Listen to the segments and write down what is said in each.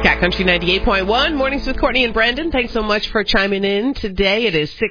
Cat Country 98.1, Mornings with Courtney and Brandon. Thanks so much for chiming in today. It is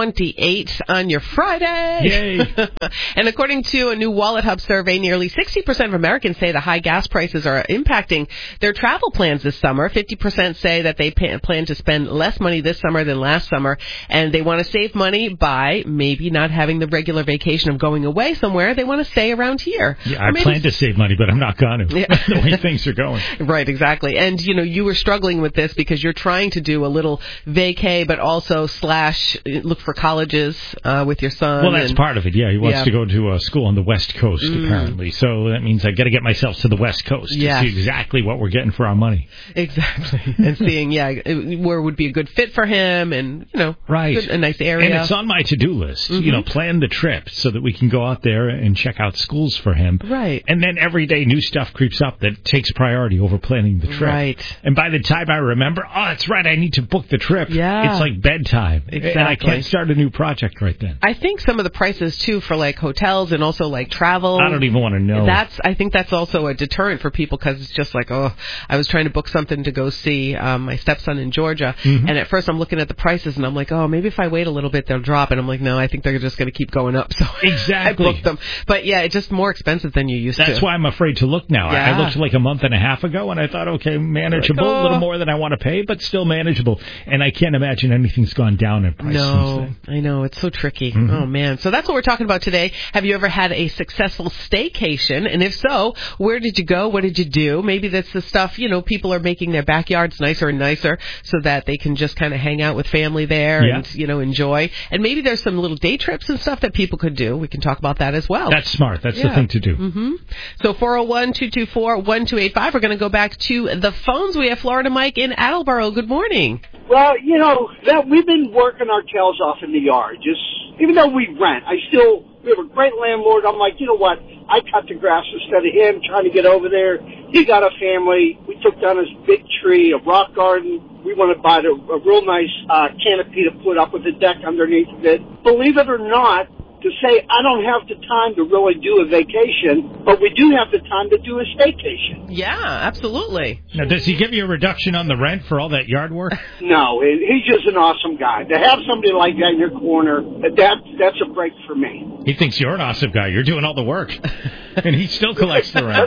6:28 on your Friday. Yay. And according to a new Wallet Hub survey, nearly 60% of Americans say the high gas prices are impacting their travel plans this summer. 50% say that they plan to spend less money this summer than last summer, and they want to save money by maybe not having the regular vacation of going away somewhere. They want to stay around here. Yeah, I plan to save money, but I'm not going to. Yeah. The way things are going. Right, exactly. And, you know, you were struggling with this because you're trying to do a little vacay, but also / look for colleges with your son. Well, that's part of it, yeah. He wants to go to a school on the West Coast, apparently. So that means I got to get myself to the West Coast to see exactly what we're getting for our money. Exactly. And seeing, where would be a good fit for him and, you know, a nice area. And it's on my to-do list, you know, plan the trip so that we can go out there and check out schools for him. Right. And then every day new stuff creeps up that takes priority over planning the trip. Right. And by the time I remember, that's right, I need to book the trip. Yeah. It's like bedtime. Exactly. And I can't start a new project right then. I think some of the prices, too, for, like, hotels and also, like, travel. I don't even want to know. I think that's also a deterrent for people because it's just like, I was trying to book something to go see my stepson in Georgia. And at first I'm looking at the prices and I'm like, maybe if I wait a little bit, they'll drop. And I'm like, no, I think they're just going to keep going up. So exactly. I booked them. But, yeah, it's just more expensive than you used to. That's why I'm afraid to look now. Yeah. I looked like a month and a half ago and I thought, okay, manageable, a little more than I want to pay, but still manageable. And I can't imagine anything's gone down in price since then. I know. It's so tricky. Oh, man. So that's what we're talking about today. Have you ever had a successful staycation? And if so, where did you go? What did you do? Maybe that's the stuff, you know, people are making their backyards nicer and nicer so that they can just kind of hang out with family there and, you know, enjoy. And maybe there's some little day trips and stuff that people could do. We can talk about that as well. That's smart. That's the thing to do. So 401-224-1285. We're going to go back to the phones. We have Florida Mike in Attleboro. Good morning. Well, you know, we've been working our tails off in the yard. Just even though we rent, we have a great landlord. I'm like, you know what? I cut the grass instead of him trying to get over there. He got a family. We took down his big tree, a rock garden. We want to buy a real nice canopy to put up with a deck underneath of it. Believe it or not, to say I don't have the time to really do a vacation, but we do have the time to do a staycation. Yeah, absolutely. Now, does he give you a reduction on the rent for all that yard work? No, he's just an awesome guy. To have somebody like that in your corner, that's a break for me. He thinks you're an awesome guy. You're doing all the work, and he still collects the rent.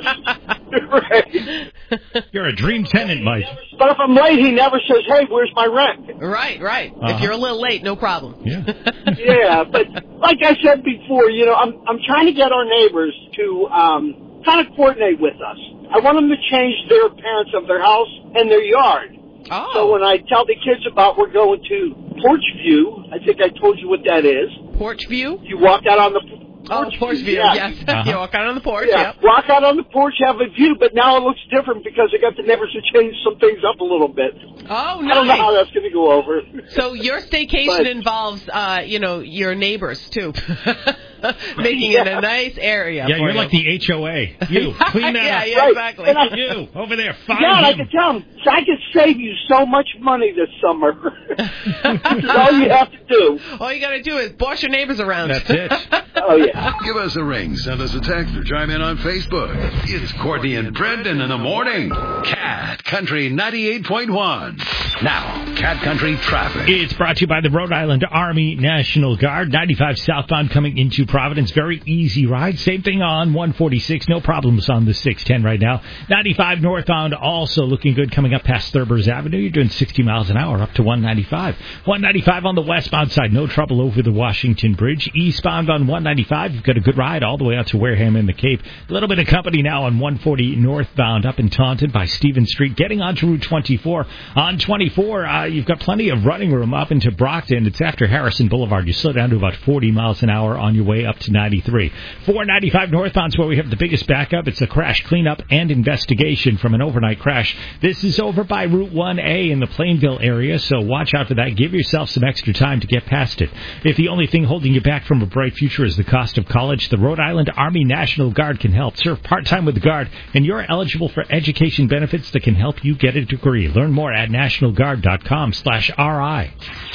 Right. You're a dream tenant, Mike. But if I'm late, he never says, hey, where's my rent? Right. If you're a little late, no problem. Yeah. Yeah, but like I said before, you know, I'm trying to get our neighbors to kind of coordinate with us. I want them to change their appearance of their house and their yard. Oh. So when I tell the kids about we're going to Porch View, I think I told you what that is. Porch View? You walk out on the porch view, yes. You walk out on the porch, Walk out on the porch, have a view, but now it looks different because I got the neighbors to change some things up a little bit. Oh, nice. I don't know how that's going to go over. So your staycation involves, you know, your neighbors, too. Making it a nice area. Yeah, you're like the HOA. You, clean that up. Yeah, exactly. And you, over there, find him. I can tell them, I could save you so much money this summer. That's all you have to do. All you got to do is boss your neighbors around. That's it. Oh, yeah. Give us a ring, send us a text, or chime in on Facebook. It's Courtney and Brendan in the morning. Cat Country 98.1. Now, Cat Country traffic. It's brought to you by the Rhode Island Army National Guard. 95 southbound coming into Providence. Very easy ride. Same thing on 146. No problems on the 610 right now. 95 northbound also looking good coming up past Thurbers Avenue. You're doing 60 miles an hour up to 195. 195 on the westbound side. No trouble over the Washington Bridge. Eastbound on 195. You've got a good ride all the way out to Wareham in the Cape. A little bit of company now on 140 northbound up in Taunton by Stevens Street. Getting onto Route 24. On 24, you've got plenty of running room up into Brockton. It's after Harrison Boulevard. You slow down to about 40 miles an hour on your way up to 93. 495 northbound's where we have the biggest backup. It's a crash cleanup and investigation from an overnight crash. This is over by Route 1A in the Plainville area, so watch out for that. Give yourself some extra time to get past it. If the only thing holding you back from a bright future is the cost of college, the Rhode Island Army National Guard can help. Serve part-time with the Guard, and you're eligible for education benefits that can help you get a degree. Learn more at nationalguard.com/RI.